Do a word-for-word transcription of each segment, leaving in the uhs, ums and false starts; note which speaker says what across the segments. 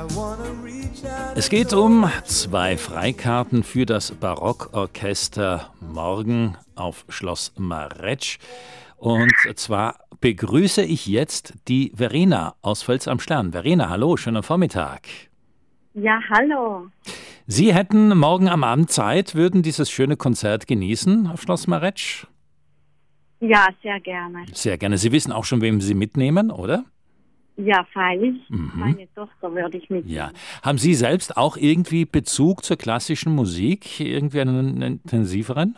Speaker 1: Es geht um zwei Freikarten für das Barockorchester morgen auf Schloss Maretsch. Und zwar begrüße ich jetzt die Verena aus Völz am Stern. Verena, hallo, schönen Vormittag.
Speaker 2: Ja, hallo.
Speaker 1: Sie hätten morgen am Abend Zeit, würden dieses schöne Konzert genießen auf Schloss Maretsch?
Speaker 2: Ja, sehr gerne.
Speaker 1: Sehr gerne. Sie wissen auch schon, wem Sie mitnehmen, oder?
Speaker 2: Ja, freilich.
Speaker 1: Mhm.
Speaker 2: Meine Tochter würde ich mitnehmen.
Speaker 1: Ja. Haben Sie selbst auch irgendwie Bezug zur klassischen Musik? Irgendwie einen intensiveren?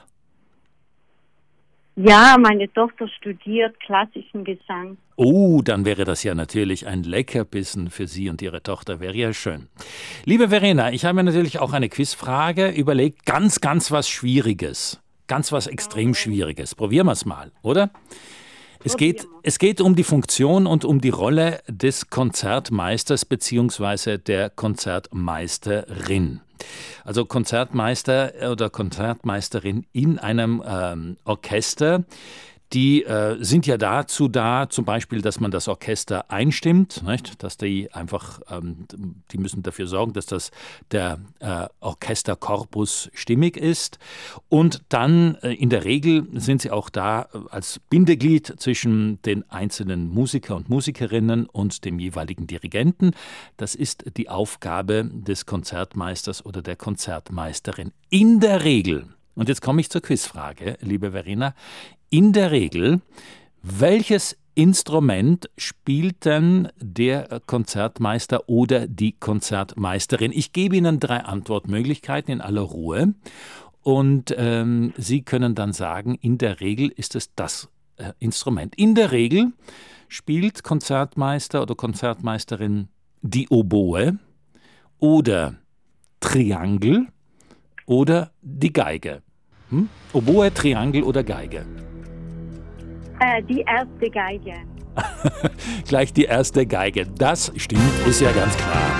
Speaker 2: Ja, meine Tochter studiert klassischen Gesang.
Speaker 1: Oh, dann wäre das ja natürlich ein Leckerbissen für Sie und Ihre Tochter. Wäre ja schön. Liebe Verena, ich habe mir natürlich auch eine Quizfrage überlegt. Ganz, ganz was Schwieriges. Ganz was extrem Schwieriges. Probieren wir es mal, oder? Es geht, es geht um die Funktion und um die Rolle des Konzertmeisters bzw. der Konzertmeisterin. Also Konzertmeister oder Konzertmeisterin in einem ähm, Orchester, die äh, sind ja dazu da, zum Beispiel, dass man das Orchester einstimmt, nicht? Dass die einfach, ähm, die müssen dafür sorgen, dass das der äh, Orchesterkorpus stimmig ist. Und dann äh, in der Regel sind sie auch da äh, als Bindeglied zwischen den einzelnen Musiker und Musikerinnen und dem jeweiligen Dirigenten. Das ist die Aufgabe des Konzertmeisters oder der Konzertmeisterin. In der Regel, und jetzt komme ich zur Quizfrage, liebe Verena, in der Regel, welches Instrument spielt denn der Konzertmeister oder die Konzertmeisterin? Ich gebe Ihnen drei Antwortmöglichkeiten in aller Ruhe und ähm, Sie können dann sagen, in der Regel ist es das äh, Instrument. In der Regel spielt Konzertmeister oder Konzertmeisterin die Oboe oder Triangel oder die Geige. Hm? Oboe, Triangel oder Geige?
Speaker 2: Äh, die erste Geige.
Speaker 1: Gleich die erste Geige. Das stimmt, ist ja ganz klar.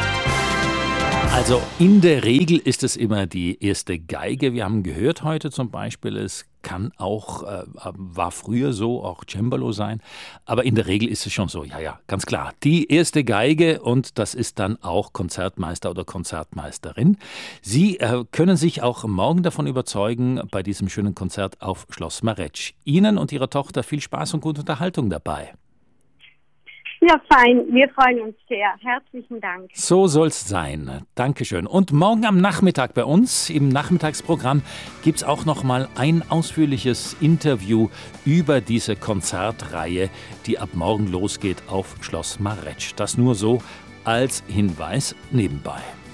Speaker 1: Also in der Regel ist es immer die erste Geige. Wir haben gehört heute zum Beispiel, es kann auch, äh, war früher so, auch Cembalo sein. Aber in der Regel ist es schon so, ja, ja, ganz klar. Die erste Geige und das ist dann auch Konzertmeister oder Konzertmeisterin. Sie äh, können sich auch morgen davon überzeugen bei diesem schönen Konzert auf Schloss Maretsch. Ihnen und Ihrer Tochter viel Spaß und gute Unterhaltung dabei.
Speaker 2: Ja, fein. Wir freuen uns sehr. Herzlichen Dank.
Speaker 1: So soll's sein. Dankeschön. Und morgen am Nachmittag bei uns im Nachmittagsprogramm gibt's auch noch mal ein ausführliches Interview über diese Konzertreihe, die ab morgen losgeht auf Schloss Maretsch. Das nur so als Hinweis nebenbei.